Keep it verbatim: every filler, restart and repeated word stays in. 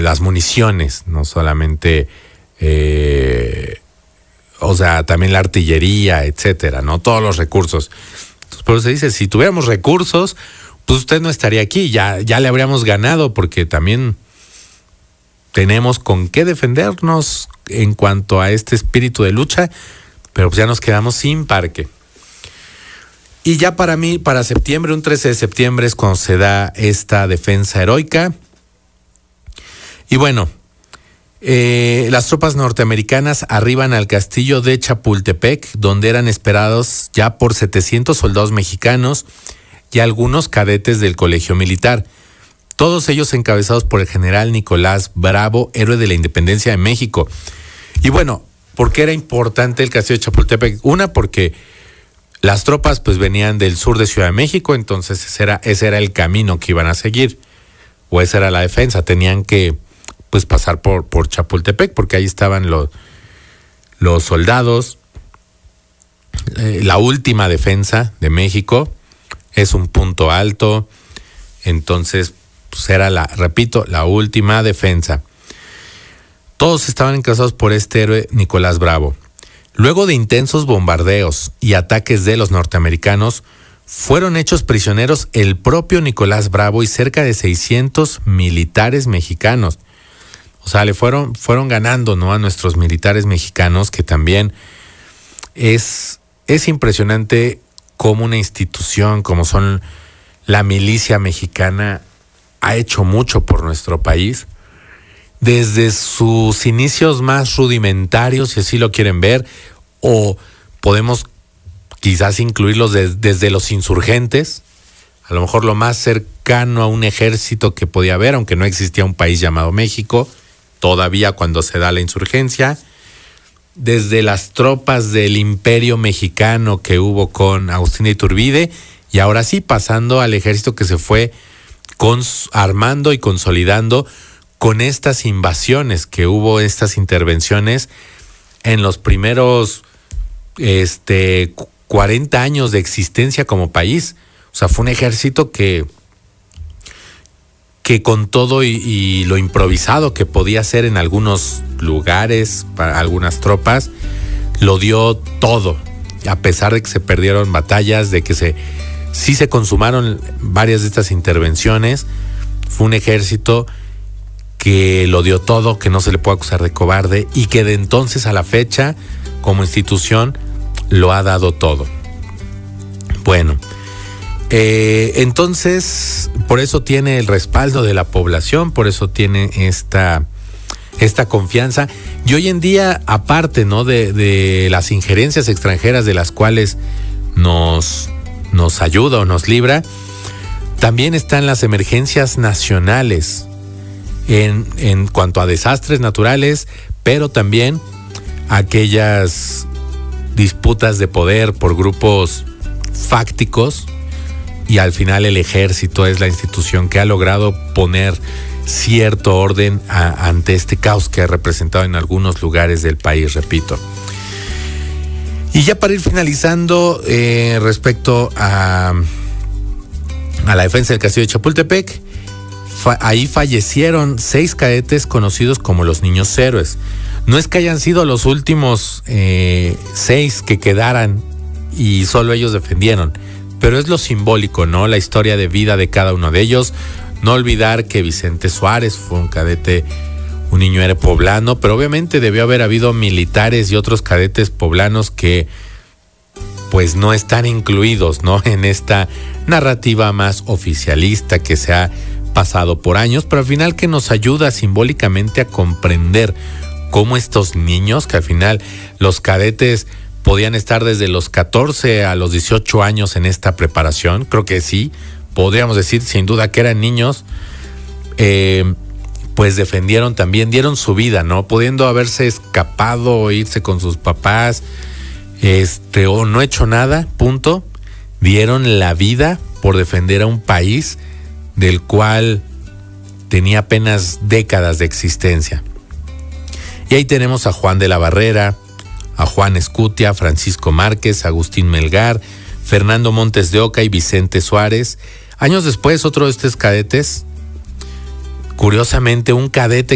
las municiones, no solamente, eh, o sea, también la artillería, etcétera, ¿no? Todos los recursos. Entonces, por eso se dice, si tuviéramos recursos, pues usted no estaría aquí, ya, ya le habríamos ganado, porque también tenemos con qué defendernos en cuanto a este espíritu de lucha, pero pues ya nos quedamos sin parque. Y ya para mí, para septiembre, un trece de septiembre es cuando se da esta defensa heroica. Y bueno, eh, las tropas norteamericanas arriban al castillo de Chapultepec, donde eran esperados ya por setecientos soldados mexicanos y algunos cadetes del colegio militar. Todos ellos encabezados por el general Nicolás Bravo, héroe de la independencia de México. Y bueno, ¿por qué era importante el castillo de Chapultepec? Una, porque las tropas pues venían del sur de Ciudad de México, entonces ese era, ese era el camino que iban a seguir, o esa era la defensa, tenían que pues pasar por, por Chapultepec, porque ahí estaban los, los soldados. Eh, la última defensa de México, es un punto alto, entonces pues era la, repito, la última defensa. Todos estaban encabezados por este héroe Nicolás Bravo. Luego de intensos bombardeos y ataques de los norteamericanos, fueron hechos prisioneros el propio Nicolás Bravo y cerca de seiscientos militares mexicanos. O sea, le fueron, fueron ganando, ¿no?, a nuestros militares mexicanos, que también es, es impresionante cómo una institución como son la milicia mexicana ha hecho mucho por nuestro país. Desde sus inicios más rudimentarios, si así lo quieren ver, o podemos quizás incluirlos de, desde los insurgentes, a lo mejor lo más cercano a un ejército que podía haber, aunque no existía un país llamado México, todavía cuando se da la insurgencia, desde las tropas del Imperio Mexicano que hubo con Agustín de Iturbide, y ahora sí pasando al ejército que se fue cons- armando y consolidando con estas invasiones que hubo, estas intervenciones en los primeros este, cuarenta años de existencia como país. O sea, fue un ejército que, que con todo y, y lo improvisado que podía ser en algunos lugares, para algunas tropas, lo dio todo, a pesar de que se perdieron batallas, de que se sí se consumaron varias de estas intervenciones. Fue un ejército que lo dio todo, que no se le puede acusar de cobarde y que de entonces a la fecha, como institución, lo ha dado todo. Bueno, eh, entonces, por eso tiene el respaldo de la población, por eso tiene esta, esta confianza. Y hoy en día, aparte, ¿no?, de, de las injerencias extranjeras de las cuales nos, nos ayuda o nos libra, también están las emergencias nacionales en, en cuanto a desastres naturales, pero también aquellas disputas de poder por grupos fácticos, y al final el ejército es la institución que ha logrado poner cierto orden a, ante este caos que ha representado en algunos lugares del país, repito. Y ya para ir finalizando, eh, respecto a, a la defensa del castillo de Chapultepec, fa, ahí fallecieron seis cadetes conocidos como los niños héroes. No es que hayan sido los últimos eh, seis que quedaran y solo ellos defendieron, pero es lo simbólico, ¿no? La historia de vida de cada uno de ellos. No olvidar que Vicente Suárez fue un cadete, un niño héroe poblano, pero obviamente debió haber habido militares y otros cadetes poblanos que pues no están incluidos, ¿no?, en esta narrativa más oficialista que se ha pasado por años, pero al final que nos ayuda simbólicamente a comprender cómo estos niños, que al final los cadetes podían estar desde los catorce a los dieciocho años en esta preparación, creo que sí, podríamos decir sin duda que eran niños, eh, pues defendieron también, dieron su vida, ¿no? Pudiendo haberse escapado o irse con sus papás, este, o no hecho nada, punto, dieron la vida por defender a un país del cual tenía apenas décadas de existencia. Y ahí tenemos a Juan de la Barrera, a Juan Escutia, Francisco Márquez, Agustín Melgar, Fernando Montes de Oca y Vicente Suárez. Años después, otro de estos cadetes, curiosamente un cadete